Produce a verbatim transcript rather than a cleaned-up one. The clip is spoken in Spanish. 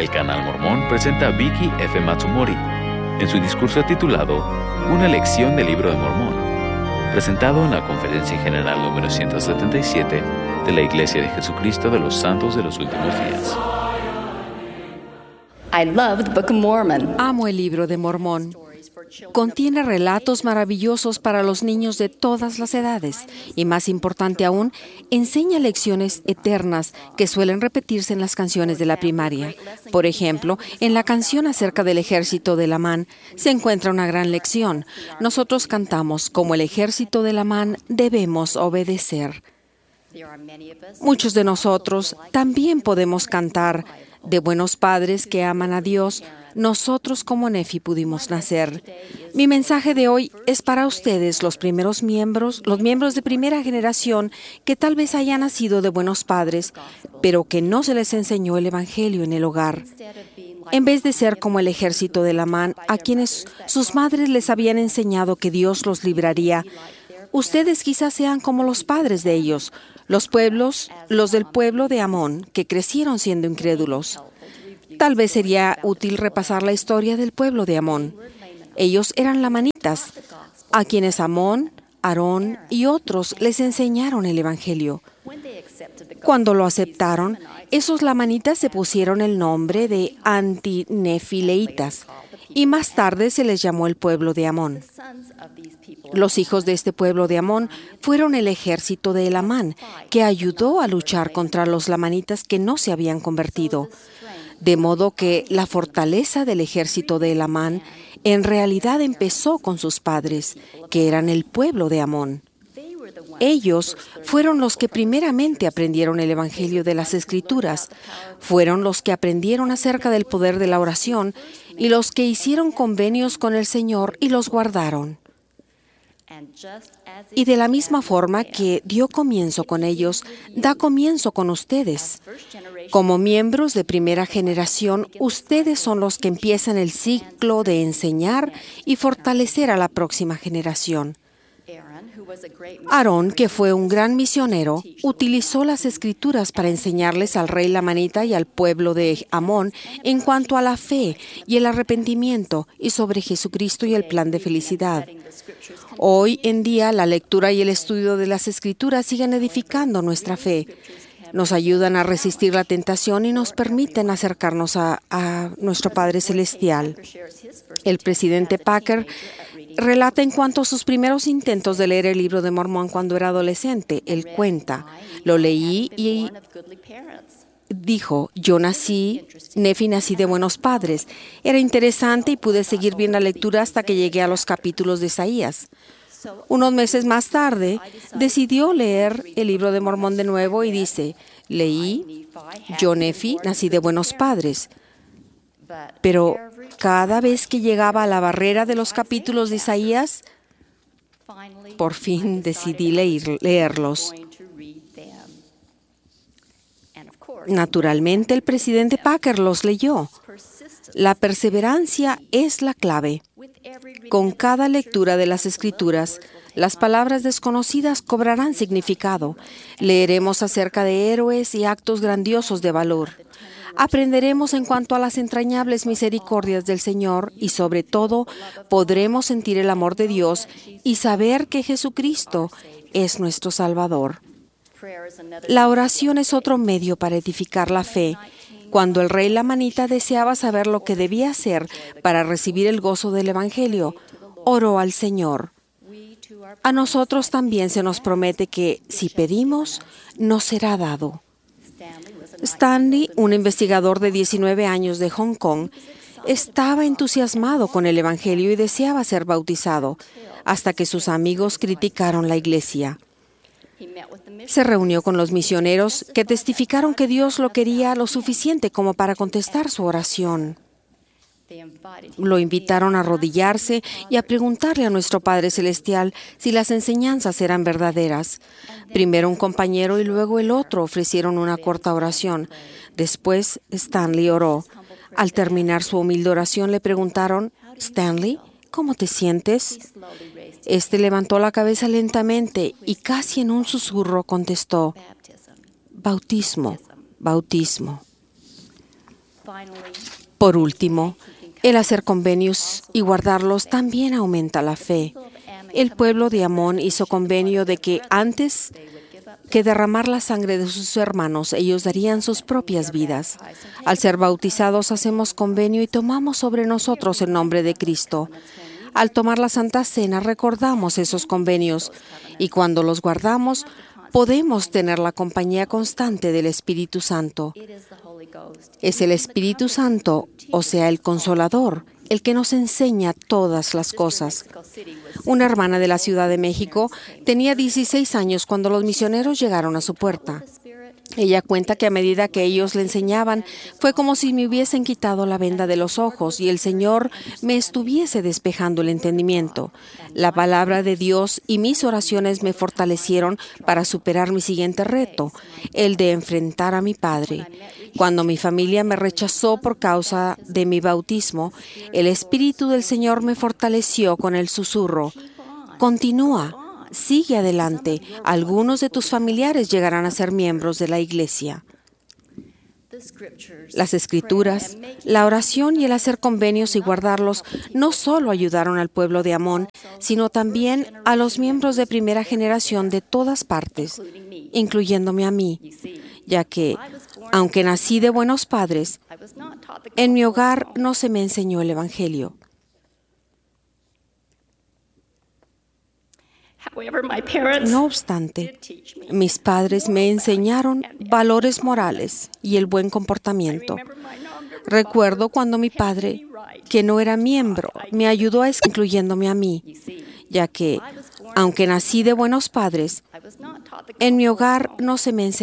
El Canal Mormón presenta a Vicky F. Matsumori en su discurso titulado Una lección del Libro de Mormón, presentado en la Conferencia General número ciento setenta y siete de la Iglesia de Jesucristo de los Santos de los Últimos Días. I love the Book of Mormon. Amo el Libro de Mormón. Contiene relatos maravillosos para los niños de todas las edades y, más importante aún, enseña lecciones eternas que suelen repetirse en las canciones de la primaria. Por ejemplo, en la canción acerca del ejército de Lamán se encuentra una gran lección. Nosotros cantamos, como el ejército de Lamán debemos obedecer. Muchos de nosotros también podemos cantar, de buenos padres que aman a Dios, nosotros como Nefi pudimos nacer. Mi mensaje de hoy es para ustedes, los primeros miembros, los miembros de primera generación que tal vez hayan nacido de buenos padres, pero que no se les enseñó el Evangelio en el hogar. En vez de ser como el ejército de Lamán, a quienes sus madres les habían enseñado que Dios los libraría, ustedes quizás sean como los padres de ellos, los pueblos, los del pueblo de Amón, que crecieron siendo incrédulos. Tal vez sería útil repasar la historia del pueblo de Amón. Ellos eran lamanitas, a quienes Amón, Aarón y otros les enseñaron el Evangelio. Cuando lo aceptaron, esos lamanitas se pusieron el nombre de antinefileitas y más tarde se les llamó el pueblo de Amón. Los hijos de este pueblo de Amón fueron el ejército de Elamán, que ayudó a luchar contra los lamanitas que no se habían convertido. De modo que la fortaleza del ejército de Elamán en realidad empezó con sus padres, que eran el pueblo de Amón. Ellos fueron los que primeramente aprendieron el Evangelio de las Escrituras, fueron los que aprendieron acerca del poder de la oración y los que hicieron convenios con el Señor y los guardaron. Y de la misma forma que dio comienzo con ellos, da comienzo con ustedes. Como miembros de primera generación, ustedes son los que empiezan el ciclo de enseñar y fortalecer a la próxima generación. Aarón, que fue un gran misionero, utilizó las Escrituras para enseñarles al rey lamanita y al pueblo de Amón en cuanto a la fe y el arrepentimiento y sobre Jesucristo y el plan de felicidad. Hoy en día, la lectura y el estudio de las Escrituras siguen edificando nuestra fe. Nos ayudan a resistir la tentación y nos permiten acercarnos a, a nuestro Padre Celestial. El presidente Packer relata en cuanto a sus primeros intentos de leer el Libro de Mormón cuando era adolescente. Él cuenta, lo leí y dijo, yo nací, Nefi nací de buenos padres. Era interesante y pude seguir bien la lectura hasta que llegué a los capítulos de Isaías. Unos meses más tarde, decidió leer el Libro de Mormón de nuevo y dice, leí, yo Nefi nací de buenos padres. Pero cada vez que llegaba a la barrera de los capítulos de Isaías, por fin decidí leer, leerlos. Naturalmente, el presidente Packer los leyó. La perseverancia es la clave. Con cada lectura de las Escrituras, las palabras desconocidas cobrarán significado. Leeremos acerca de héroes y actos grandiosos de valor. Aprenderemos en cuanto a las entrañables misericordias del Señor y, sobre todo, podremos sentir el amor de Dios y saber que Jesucristo es nuestro Salvador. La oración es otro medio para edificar la fe. Cuando el rey lamanita deseaba saber lo que debía hacer para recibir el gozo del Evangelio, oró al Señor. A nosotros también se nos promete que, si pedimos, nos será dado. Stanley, un investigador de diecinueve años de Hong Kong, estaba entusiasmado con el Evangelio y deseaba ser bautizado, hasta que sus amigos criticaron la iglesia. Se reunió con los misioneros que testificaron que Dios lo quería lo suficiente como para contestar su oración. Lo invitaron a arrodillarse y a preguntarle a nuestro Padre Celestial si las enseñanzas eran verdaderas. Primero un compañero y luego el otro ofrecieron una corta oración. Después Stanley oró. Al terminar su humilde oración le preguntaron, «Stanley, ¿cómo te sientes?» Este levantó la cabeza lentamente y casi en un susurro contestó, «Bautismo, bautismo». Por último, el hacer convenios y guardarlos también aumenta la fe. El pueblo de Amón hizo convenio de que antes que derramar la sangre de sus hermanos, ellos darían sus propias vidas. Al ser bautizados, hacemos convenio y tomamos sobre nosotros el nombre de Cristo. Al tomar la Santa Cena, recordamos esos convenios y cuando los guardamos, podemos tener la compañía constante del Espíritu Santo. Es el Espíritu Santo, o sea, el Consolador, el que nos enseña todas las cosas. Una hermana de la Ciudad de México tenía dieciséis años cuando los misioneros llegaron a su puerta. Ella cuenta que a medida que ellos le enseñaban, fue como si me hubiesen quitado la venda de los ojos y el Señor me estuviese despejando el entendimiento. La palabra de Dios y mis oraciones me fortalecieron para superar mi siguiente reto, el de enfrentar a mi padre. Cuando mi familia me rechazó por causa de mi bautismo, el Espíritu del Señor me fortaleció con el susurro: continúa. Sigue adelante. Algunos de tus familiares llegarán a ser miembros de la iglesia. Las Escrituras, la oración y el hacer convenios y guardarlos no solo ayudaron al pueblo de Amón, sino también a los miembros de primera generación de todas partes, incluyéndome a mí, ya que, aunque nací de buenos padres, en mi hogar no se me enseñó el Evangelio. No obstante, mis padres me enseñaron valores morales y el buen comportamiento. Recuerdo cuando mi padre, que no era miembro, me ayudó a escribir, incluyéndome a mí, ya que, aunque nací de buenos padres, en mi hogar no se me enseñó